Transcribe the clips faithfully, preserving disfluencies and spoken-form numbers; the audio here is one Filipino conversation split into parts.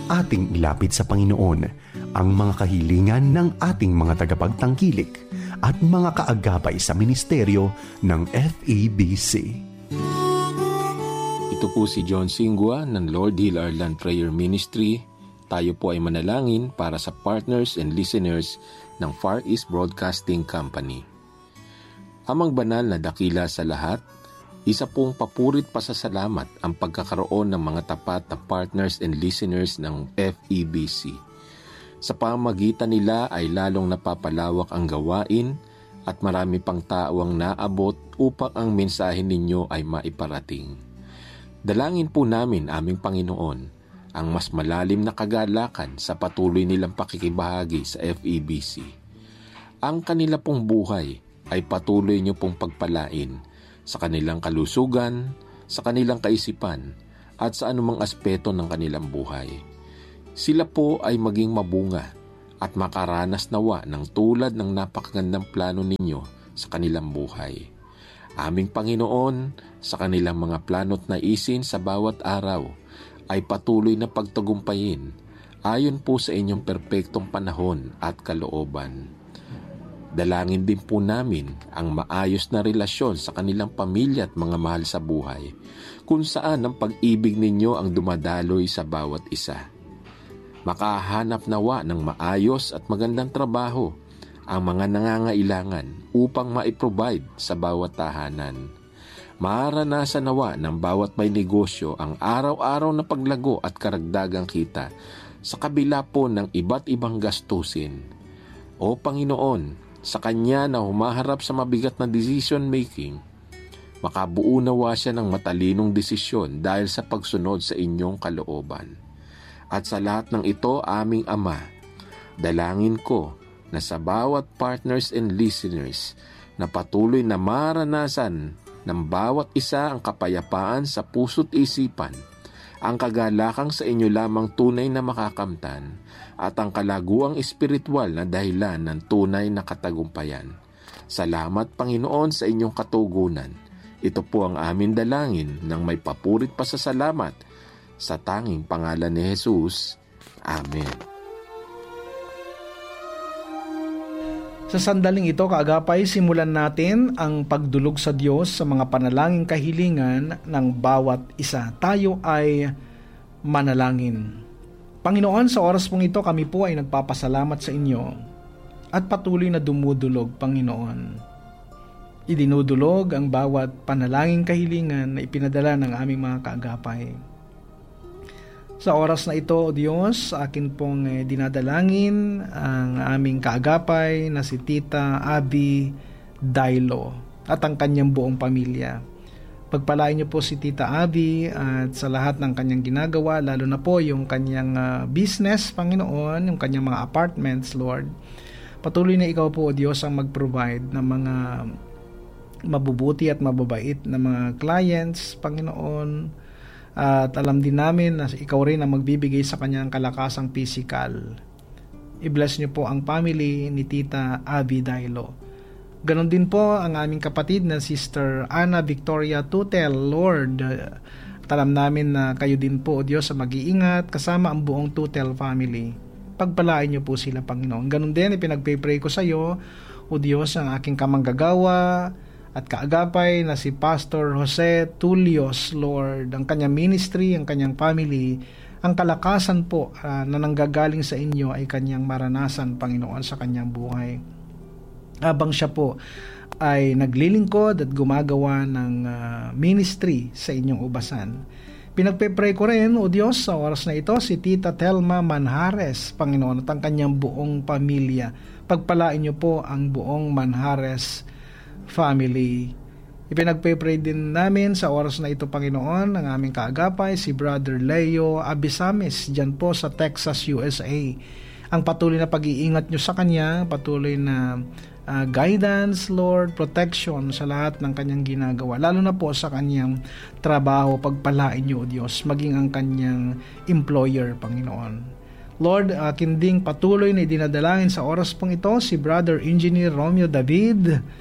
ating ilapit sa Panginoon ang mga kahilingan ng ating mga tagapagtangkilik at mga kaagapay sa ministeryo ng F E B C. Ito po si John Singwa ng Lord Hill Arland Prayer Ministry. Tayo po ay manalangin para sa partners and listeners ng Far East Broadcasting Company. Amang banal na dakila sa lahat, isa pong papurit pasasalamat ang pagkakaroon ng mga tapat na partners and listeners ng F E B C. Sa pamamagitan nila ay lalong napapalawak ang gawain at marami pang tao ang naabot upang ang mensahe ninyo ay maiparating. Dalangin po namin, aming Panginoon, ang mas malalim na kagalakan sa patuloy nilang pakikibahagi sa F E B C. Ang kanila pong buhay ay patuloy niyo pong pagpalain sa kanilang kalusugan, sa kanilang kaisipan, at sa anumang aspeto ng kanilang buhay. Sila po ay maging mabunga at makaranas nawa ng tulad ng napakagandang plano ninyo sa kanilang buhay. Aming Panginoon, sa kanilang mga plano't naisin sa bawat araw, ay patuloy na pagtagumpayin ayon po sa inyong perpektong panahon at kalooban. Dalangin din po namin ang maayos na relasyon sa kanilang pamilya at mga mahal sa buhay, kung saan ang pag-ibig ninyo ang dumadaloy sa bawat isa. Makahanap nawa ng maayos at magandang trabaho ang mga nangangailangan upang ma-provide sa bawat tahanan. Maranasan nawa ng bawat may negosyo ang araw-araw na paglago at karagdagang kita sa kabila po ng iba't ibang gastusin. O Panginoon, sa kanya na humaharap sa mabigat na decision making, makabuo nawa siya ng matalinong desisyon dahil sa pagsunod sa inyong kalooban. At sa lahat ng ito, aming Ama, dalangin ko na sa bawat partners and listeners na patuloy na maranasan ng bawat isa ang kapayapaan sa puso't isipan, ang kagalakang sa inyo lamang tunay na makakamtan, at ang kalaguang espiritual na dahilan ng tunay na katagumpayan. Salamat, Panginoon, sa inyong katugunan. Ito po ang amin dalangin ng may papurit pasasalamat sa tanging pangalan ni Jesus. Amen. Sa sandaling ito, kaagapay, simulan natin ang pagdulog sa Diyos sa mga panalangin kahilingan ng bawat isa. Tayo ay manalangin. Panginoon, sa oras pong ito, kami po ay nagpapasalamat sa inyo at patuloy na dumudulog, Panginoon. Idinudulog ang bawat panalangin kahilingan na ipinadala ng aming mga kaagapay. Sa oras na ito, O Diyos, sa akin pong eh, dinadalangin ang aming kaagapay na si Tita Abby Dailo at ang kanyang buong pamilya. Pagpalain niyo po si Tita Abby at sa lahat ng kanyang ginagawa, lalo na po yung kanyang uh, business, Panginoon, yung kanyang mga apartments, Lord. Patuloy na ikaw po, O Diyos, ang mag-provide ng mga mabubuti at mababait na mga clients, Panginoon. At alam din namin na ikaw rin ang magbibigay sa kanyang kalakasang physical. I-bless niyo po ang family ni Tita Abby Dailo. Ganon din po ang aming kapatid na Sister Ana Victoria Tutel, Lord. Alam namin na kayo din po, O Diyos, sa mag-iingat kasama ang buong Tutel family. Pagpalain niyo po sila, Panginoon. Ganon din, ipinagpipray ko sa iyo, O Diyos, ang aking kamanggagawa at kaagapay na si Pastor Jose Tulios, Lord. Ang kanyang ministry, ang kanyang family, ang kalakasan po uh, na nanggagaling sa inyo ay kanyang maranasan, Panginoon, sa kanyang buhay. Habang siya po ay naglilingkod at gumagawa ng uh, ministry sa inyong ubasan. Pinagpe-pray ko rin, O Diyos, sa oras na ito, si Tita Telma Manhares, Panginoon, at ang kanyang buong pamilya. Pagpalain niyo po ang buong Manhares family. Ipinagpe-pray din namin sa oras na ito, Panginoon, ang aming kaagapay, si Brother Leo Abisamis, dyan po sa Texas, U S A. Ang patuloy na pag-iingat niyo sa kanya, patuloy na Uh, guidance, Lord, protection sa lahat ng kanyang ginagawa, lalo na po sa kanyang trabaho. Pagpalain niyo, O Diyos, maging ang kanyang employer, Panginoon. Lord, akin ding patuloy na idinadalangin sa oras pong ito si Brother Engineer Romeo David,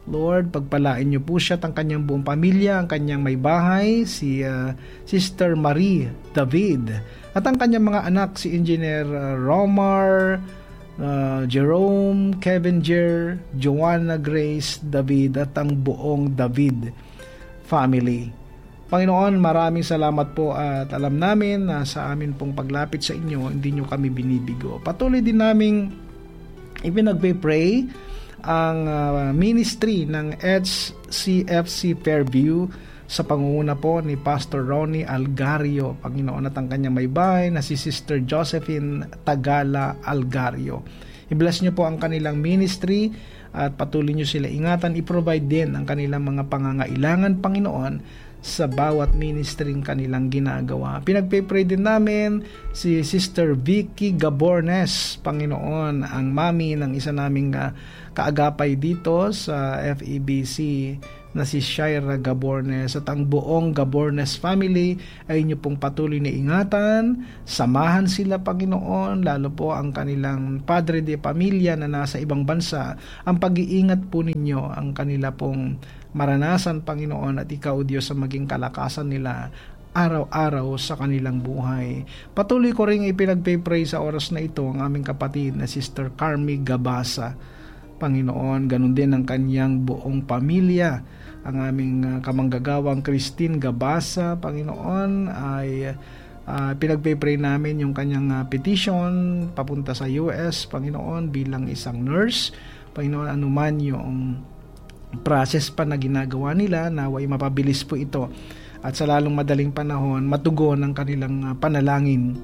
Lord, pagpalain niyo po siya at ang kanyang buong pamilya, ang kanyang may bahay, si uh, Sister Marie David, at ang kanyang mga anak, si Engineer uh, Romar, uh, Jerome, Kevin Jer, Joanna Grace David, at ang buong David family. Panginoon, maraming salamat po at alam namin na sa amin pong paglapit sa inyo, hindi nyo kami binibigo. Patuloy din naming ipinagpe-pray ang uh, ministry ng H C F C Fairview sa pangunguna po ni Pastor Ronnie Algario, Panginoon, at ang kanyang may bahay na si Sister Josephine Tagala Algario. I-bless niyo po ang kanilang ministry at patuloy niyo sila ingatan, i-provide din ang kanilang mga pangangailangan, Panginoon, sa bawat ministering kanilang ginagawa. Pinagpe-pray din namin si Sister Vicky Gabornes, Panginoon, ang mami ng isa naming uh, kaagapay dito sa F E B C na si Shaira Gabornes, at ang buong Gabornes family ay inyo pong patuloy na ingatan, samahan sila, Panginoon, lalo po ang kanilang padre de pamilya na nasa ibang bansa, ang pag-iingat po ninyo ang kanila pong maranasan, Panginoon, at ikaw, Diyos, sa maging kalakasan nila araw-araw sa kanilang buhay. Patuloy ko rin ipinagpe-pray sa oras na ito ang aming kapatid na Sister Carmi Gabasa, Panginoon, ganun din ang kanyang buong pamilya. Ang aming uh, kamanggagawang Christine Gabasa, Panginoon, ay uh, pinagpe-pray namin yung kanyang uh, petition papunta sa U S, Panginoon, bilang isang nurse. Panginoon, anuman yung process pa na ginagawa nila, naway mapabilis po ito at sa lalong madaling panahon matugon ang kanilang uh, panalangin.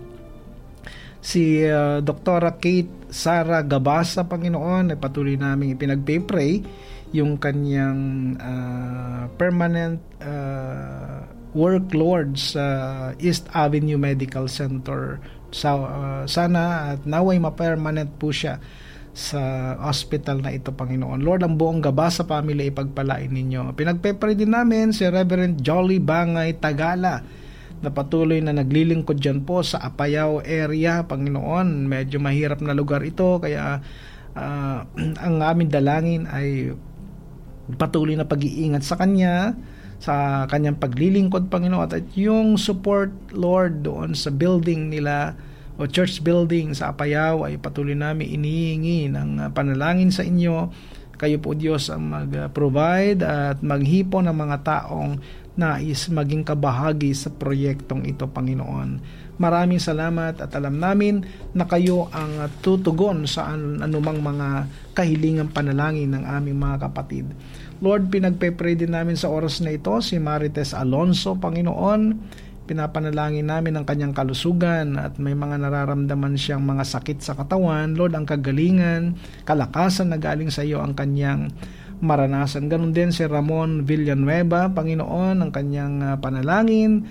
Si uh, Doktora Kate Sara Gabasa, Panginoon, ay patuloy namin ipinagpe-pray yung kanyang uh, permanent uh, workload sa East Avenue Medical Center. Sa, uh, sana at naway ma-permanent po siya sa hospital na ito, Panginoon. Lord, ang buong Gabasa family ipagpalain ninyo. Pinagpe-pray din namin si Reverend Jolly Bangay Tagala na patuloy na naglilingkod dyan po sa Apayao area, Panginoon. Medyo mahirap na lugar ito, kaya uh, ang aming dalangin ay patuloy na pag-iingat sa Kanya, sa Kanyang paglilingkod, Panginoon, at yung support, Lord, doon sa building nila o church building sa Apayao ay patuloy namin inihingi ng panalangin sa inyo. Kayo po, Diyos, ang mag-provide at maghipon ng mga taong nais maging kabahagi sa proyektong ito, Panginoon. Maraming salamat at alam namin na kayo ang tutugon sa anumang mga kahilingang panalangin ng aming mga kapatid. Lord, pinagpe-pray din namin sa oras na ito si Marites Alonso, Panginoon. Pinapanalangin namin ang kanyang kalusugan at may mga nararamdaman siyang mga sakit sa katawan. Lord, ang kagalingan, kalakasan na galing sa iyo ang kanyang maranasan. Ganun din si Ramon Villanueva, Panginoon, ang kanyang uh, panalangin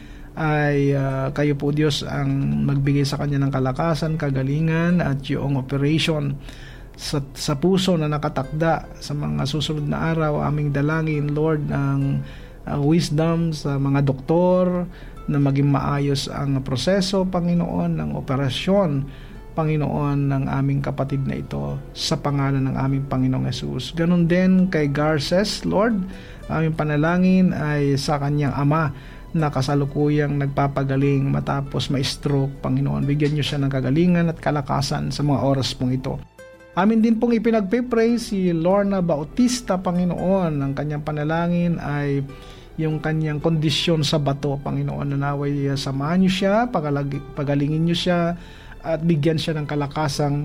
ay uh, kayo po, Diyos, ang magbigay sa kanya ng kalakasan, kagalingan at yung operation sa, sa puso na nakatakda sa mga susunod na araw. Aming dalangin, Lord, ang uh, wisdom sa mga doktor na maging maayos ang proseso, Panginoon, ng operasyon, Panginoon, ng aming kapatid na ito sa pangalan ng aming Panginoong Hesus. Ganon din kay Garces, Lord, aming panalangin ay sa kanyang ama na kasalukuyang nagpapagaling matapos ma-stroke, Panginoon. Bigyan niyo siya ng kagalingan at kalakasan sa mga oras pong ito. Amin din pong ipinagpe-pray si Lorna Bautista, Panginoon. Ang kanyang panalangin ay yung kanyang kondisyon sa bato, Panginoon, na naway samahan niyo siya, pagalingin niyo siya, at bigyan siya ng kalakasang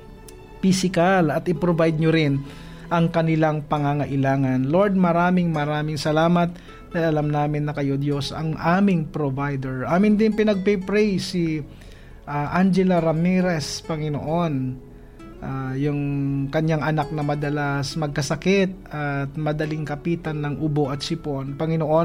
physical at i-provide niyo rin ang kanilang pangangailangan. Lord, maraming maraming salamat dahil alam namin na kayo, Diyos, ang aming provider. Amin din pinagpe-pray si uh, Angela Ramirez, Panginoon. Uh, yung kanyang anak na madalas magkasakit at madaling kapitan ng ubo at sipon. Panginoon,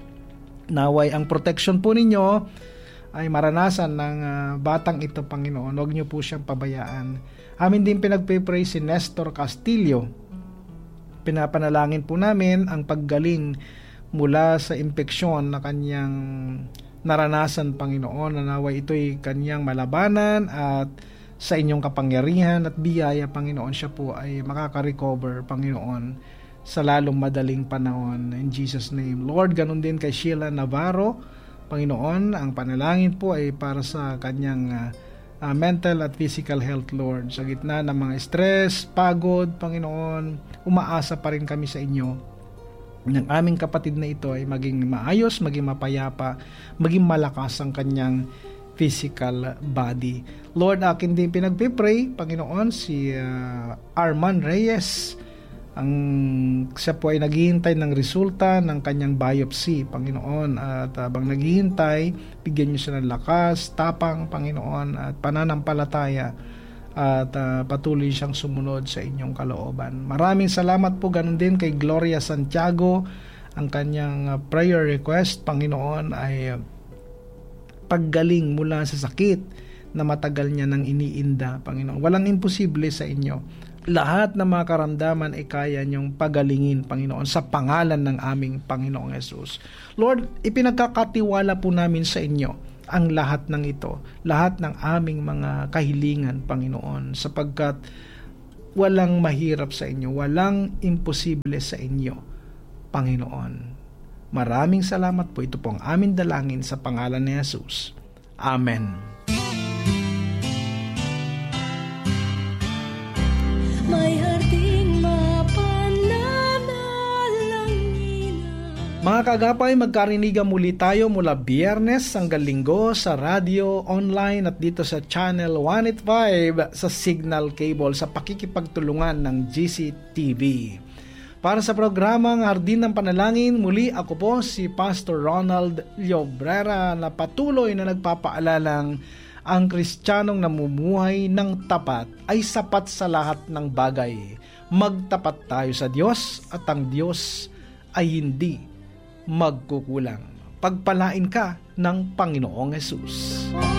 naway ang protection po ninyo ay maranasan ng uh, batang ito, Panginoon. Huwag niyo po siyang pabayaan. Amin din pinagpe-pray si Nestor Castillo. Pinapanalangin po namin ang paggaling mula sa impeksyon na kanyang naranasan, Panginoon, na naway ito'y kanyang malabanan at sa inyong kapangyarihan at biyaya, Panginoon, siya po ay makaka-recover, Panginoon. sa lalong madaling panahon. In Jesus' name. Lord, ganun din kay Sheila Navarro. Panginoon, ang panalangin po ay para sa kanyang uh, uh, mental at physical health, Lord. Sa gitna ng mga stress, pagod, Panginoon, umaasa pa rin kami sa inyo ng aming kapatid na ito ay maging maayos, maging mapayapa, maging malakas ang kanyang physical body. Lord, akin din pinagpipray, Panginoon, si uh, Arman Reyes, ang siya po ay naghihintay ng resulta ng kanyang biopsy, Panginoon, at habang naghihintay, bigyan niyo siya ng lakas, tapang, Panginoon, at pananampalataya, at uh, patuloy siyang sumunod sa inyong kalooban. Maraming salamat po ganun din kay Gloria Santiago. Ang kanyang uh, prayer request, Panginoon, ay uh, paggaling mula sa sakit na matagal niya nang iniinda, Panginoon. Walang imposible sa inyo. Lahat ng mga karamdaman ay kaya niyong pagalingin, Panginoon, sa pangalan ng aming Panginoong Yesus. Lord, ipinagkakatiwala po namin sa inyo ang lahat ng ito, lahat ng aming mga kahilingan, Panginoon, sapagkat walang mahirap sa inyo, walang imposible sa inyo, Panginoon. Maraming salamat po. Ito po ang aming dalangin sa pangalan ni Jesus. Amen. May harding mapananalangin. Mga kagapay, magkarinigan muli tayo mula Biyernes hanggang Linggo sa radio, online at dito sa Channel one eighty-five sa Signal Cable sa pakikipagtulungan ng G C T V. Para sa programang Hardin ng Panalangin, muli ako po si Pastor Ronald Llobrera na patuloy na nagpapaalalang ang Kristiyanong namumuhay ng tapat ay sapat sa lahat ng bagay. Magtapat tayo sa Diyos at ang Diyos ay hindi magkukulang. Pagpalain ka ng Panginoong Hesus.